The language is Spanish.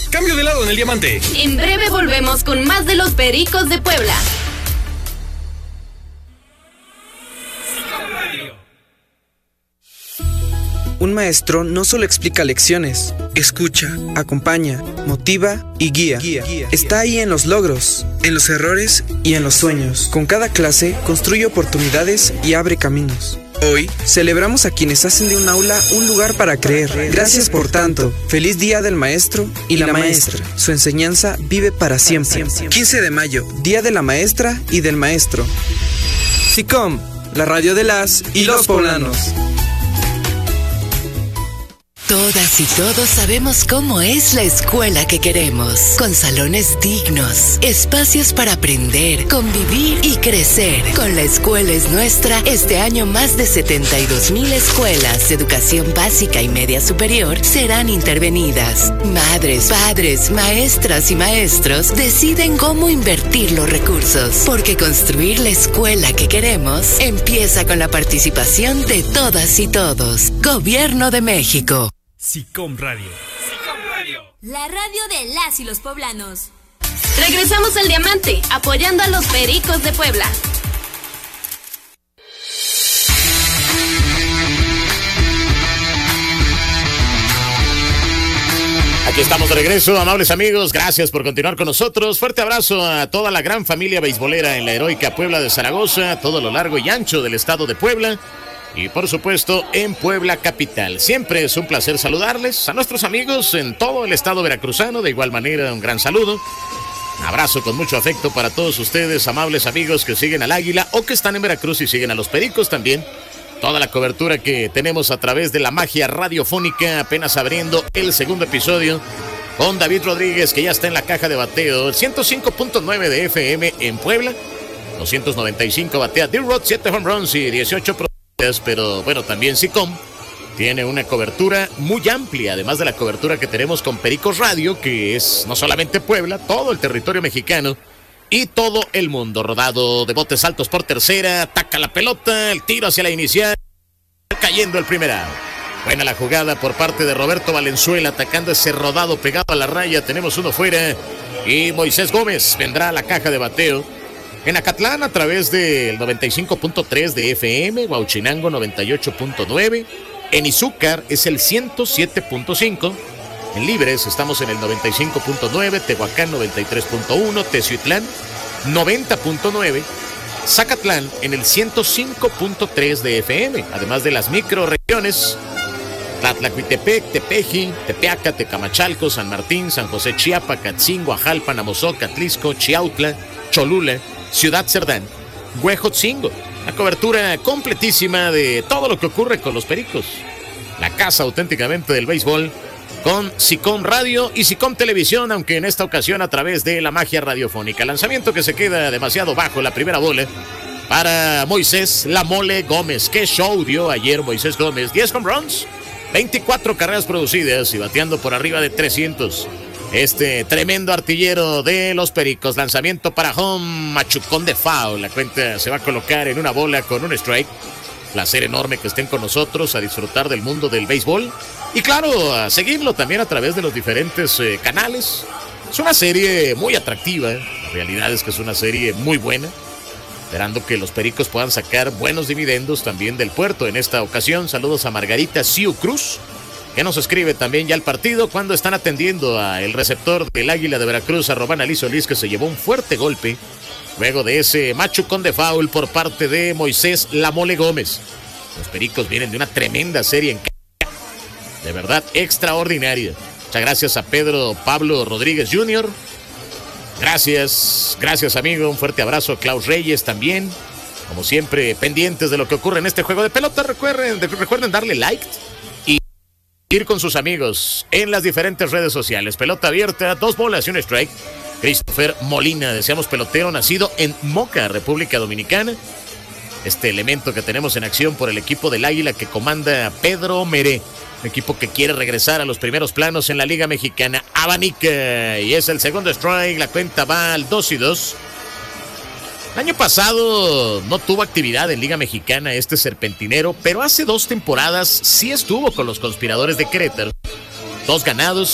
Cambio de lado en el diamante. En breve volvemos con más de los Pericos de Puebla. Un maestro no solo explica lecciones, escucha, acompaña, motiva y guía. Está ahí en los logros, en los errores y en los sueños. Con cada clase construye oportunidades y abre caminos. Hoy celebramos a quienes hacen de un aula un lugar para creer. Gracias por tanto. Feliz Día del Maestro y la Maestra. Su enseñanza vive para siempre. 15 de mayo, Día de la Maestra y del Maestro. SICOM, la radio de las y los poblanos. Todas y todos sabemos cómo es la escuela que queremos, con salones dignos, espacios para aprender, convivir y crecer. Con La Escuela es Nuestra, este año más de 72,000 escuelas de educación básica y media superior serán intervenidas. Madres, padres, maestras y maestros deciden cómo invertir los recursos, porque construir la escuela que queremos empieza con la participación de todas y todos. Gobierno de México. SICOM Radio. La radio de las y los poblanos. Regresamos al diamante, apoyando a los Pericos de Puebla. Aquí estamos de regreso, amables amigos, gracias por continuar con nosotros. Fuerte abrazo a toda la gran familia beisbolera en la heroica Puebla de Zaragoza, todo lo largo y ancho del estado de Puebla. Y por supuesto en Puebla capital. Siempre es un placer saludarles a nuestros amigos en todo el estado veracruzano. De igual manera, un gran saludo. Un abrazo con mucho afecto para todos ustedes, amables amigos que siguen al Águila o que están en Veracruz y siguen a los Pericos también. Toda la cobertura que tenemos a través de la magia radiofónica, apenas abriendo el segundo episodio con David Rodríguez, que ya está en la caja de bateo. El 105.9 de FM en Puebla. 295 batea D-Rod, 7 home runs y 18 pero bueno, también SICOM tiene una cobertura muy amplia, además de la cobertura que tenemos con Pericos Radio, que es no solamente Puebla, todo el territorio mexicano y todo el mundo. Rodado de botes altos por tercera, ataca la pelota, el tiro hacia la inicial, cayendo el primer out. Buena la jugada por parte de Roberto Valenzuela, atacando ese rodado pegado a la raya. Tenemos uno fuera y Moisés Gómez vendrá a la caja de bateo. En Acatlán a través del 95.3 de FM, Huauchinango 98.9, en Izúcar es el 107.5, en Libres estamos en el 95.9, Tehuacán 93.1, Teciutlán 90.9, Zacatlán en el 105.3 de FM, además de las microrregiones Tlatlacuitepec, Tepeji, Tepeaca, Tecamachalco, San Martín, San José Chiapa, Catzingo, Ajalpan, Amozoc, Atlisco, Chiautla, Cholula, Ciudad Cerdán, Huejotzingo. La cobertura completísima de todo lo que ocurre con los Pericos. La casa auténticamente del béisbol con SICOM Radio y SICOM Televisión, aunque en esta ocasión a través de la magia radiofónica. Lanzamiento que se queda demasiado bajo la primera bola para Moisés La Mole Gómez. ¿Qué show dio ayer Moisés Gómez? 10 home runs, 24 carreras producidas y bateando por arriba de 300. Este tremendo artillero de los Pericos. Lanzamiento para home, machucón de foul. La cuenta se va a colocar en una bola con un strike. Placer enorme que estén con nosotros a disfrutar del mundo del béisbol. Y claro, a seguirlo también a través de los diferentes canales. Es una serie muy atractiva. La realidad es que es una serie muy buena. Esperando que los Pericos puedan sacar buenos dividendos también del puerto. En esta ocasión, saludos a Margarita Siu Cruz, que nos escribe también ya el partido cuando están atendiendo a el receptor del Águila de Veracruz, a Robán Ali Solís, que se llevó un fuerte golpe luego de ese machucón de foul por parte de Moisés La Mole Gómez. Los Pericos vienen de una tremenda serie en casa, de verdad extraordinaria. Muchas gracias a Pedro Pablo Rodríguez Jr. Gracias amigo, un fuerte abrazo a Klaus Reyes también. Como siempre, pendientes de lo que ocurre en este juego de pelota. Recuerden darle like y ir con sus amigos en las diferentes redes sociales. Pelota abierta, 2 bolas y un strike. Christopher Molina, deseamos pelotero, nacido en Moca, República Dominicana. Este elemento que tenemos en acción por el equipo del Águila que comanda Pedro Meré. Un equipo que quiere regresar a los primeros planos en la Liga Mexicana. Abanica, y es el segundo strike. La cuenta va al 2-2. El año pasado no tuvo actividad en Liga Mexicana este serpentinero, pero hace 2 temporadas sí estuvo con los Conspiradores de Querétaro. 2 ganados,